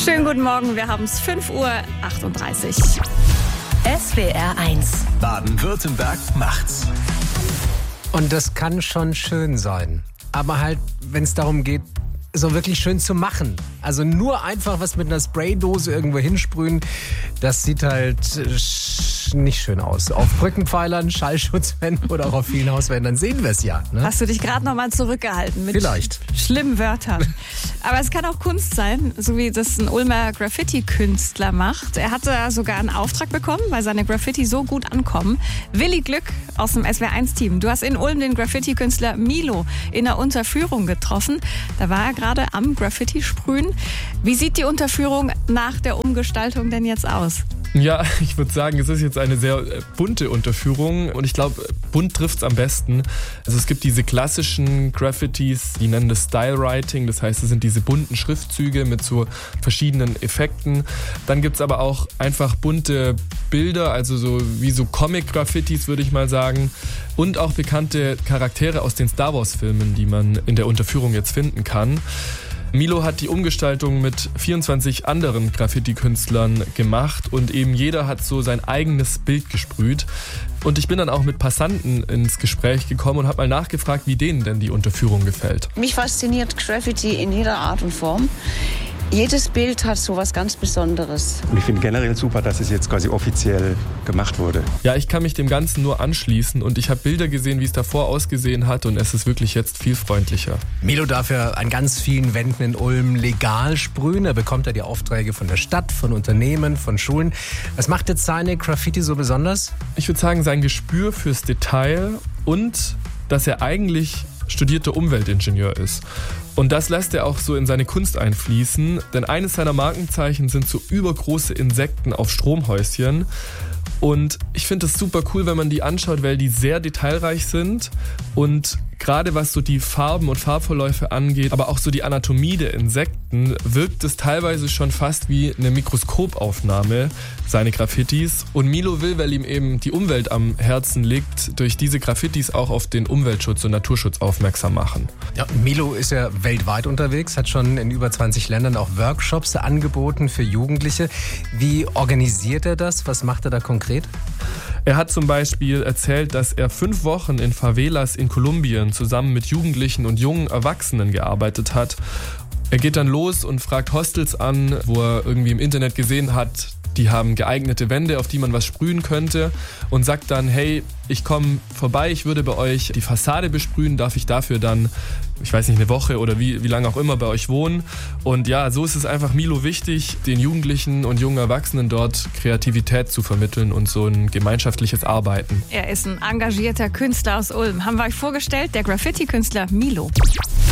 Schönen guten Morgen, wir haben es 5:38 Uhr. SWR 1. Baden-Württemberg macht's. Und das kann schon schön sein. Aber halt, wenn es darum geht, so wirklich schön zu machen. Also nur einfach was mit einer Spraydose irgendwo hinsprühen, das sieht halt nicht schön aus. Auf Brückenpfeilern, Schallschutzwänden oder auch auf vielen Hauswänden sehen wir es ja. Ne? Hast du dich gerade noch mal zurückgehalten mit Vielleicht schlimmen Wörtern. Aber es kann auch Kunst sein, so wie das ein Ulmer Graffiti-Künstler macht. Er hatte sogar einen Auftrag bekommen, weil seine Graffiti so gut ankommen. Willi Glück aus dem SWR1-Team. Du hast in Ulm den Graffiti-Künstler Milo in der Unterführung getroffen. Da war er gerade am Graffiti-Sprühen. Wie sieht die Unterführung nach der Umgestaltung denn jetzt aus? Ja, ich würde sagen, es ist jetzt eine sehr bunte Unterführung und ich glaube, bunt trifft's am besten. Also es gibt diese klassischen Graffitis, die nennen das Style Writing, das heißt, es sind diese bunten Schriftzüge mit so verschiedenen Effekten. Dann gibt's aber auch einfach bunte Bilder, also so wie so Comic-Graffitis, würde ich mal sagen. Und auch bekannte Charaktere aus den Star Wars-Filmen, die man in der Unterführung jetzt finden kann. Milo hat die Umgestaltung mit 24 anderen Graffiti-Künstlern gemacht und eben jeder hat so sein eigenes Bild gesprüht. Und ich bin dann auch mit Passanten ins Gespräch gekommen und habe mal nachgefragt, wie denen denn die Unterführung gefällt. Mich fasziniert Graffiti in jeder Art und Form. Jedes Bild hat so was ganz Besonderes. Und ich finde generell super, dass es jetzt quasi offiziell gemacht wurde. Ja, ich kann mich dem Ganzen nur anschließen und ich habe Bilder gesehen, wie es davor ausgesehen hat und es ist wirklich jetzt viel freundlicher. Milo darf ja an ganz vielen Wänden in Ulm legal sprühen. Er bekommt ja die Aufträge von der Stadt, von Unternehmen, von Schulen. Was macht jetzt seine Graffiti so besonders? Ich würde sagen, sein Gespür fürs Detail und dass er eigentlich studierter Umweltingenieur ist. Und das lässt er auch so in seine Kunst einfließen, denn eines seiner Markenzeichen sind so übergroße Insekten auf Stromhäuschen. Und ich finde das super cool, wenn man die anschaut, weil die sehr detailreich sind und gerade was so die Farben und Farbverläufe angeht, aber auch so die Anatomie der Insekten, wirkt es teilweise schon fast wie eine Mikroskopaufnahme, seine Graffitis. Und Milo will, weil ihm eben die Umwelt am Herzen liegt, durch diese Graffitis auch auf den Umweltschutz und Naturschutz aufmerksam machen. Ja, Milo ist ja weltweit unterwegs, hat schon in über 20 Ländern auch Workshops angeboten für Jugendliche. Wie organisiert er das? Was macht er da konkret? Er hat zum Beispiel erzählt, dass er 5 Wochen in Favelas in Kolumbien zusammen mit Jugendlichen und jungen Erwachsenen gearbeitet hat. Er geht dann los und fragt Hostels an, wo er irgendwie im Internet gesehen hat, die haben geeignete Wände, auf die man was sprühen könnte und sagt dann, hey, ich komme vorbei, ich würde bei euch die Fassade besprühen, darf ich dafür dann, ich weiß nicht, eine Woche oder wie lange auch immer bei euch wohnen. Und ja, so ist es einfach Milo wichtig, den Jugendlichen und jungen Erwachsenen dort Kreativität zu vermitteln und so ein gemeinschaftliches Arbeiten. Er ist ein engagierter Künstler aus Ulm. Haben wir euch vorgestellt, der Graffiti-Künstler Milo.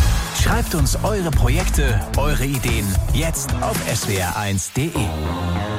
Schreibt uns eure Projekte, eure Ideen jetzt auf swr1.de.